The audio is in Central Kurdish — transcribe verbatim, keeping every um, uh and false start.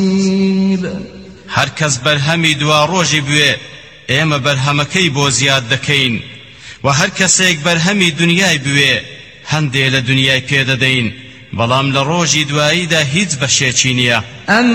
هەر کەس بەرهەمی دوا ڕۆژی بوێ ئێمە بەرهەمەکەی بۆ زیاد دەکەین و هەر کەسێک بەرهەمی دنیای بوێ هەندێ لە دنیای پێدەدەین بەڵام لە ڕۆژی دواییدا هیچ بەشێکی نییە.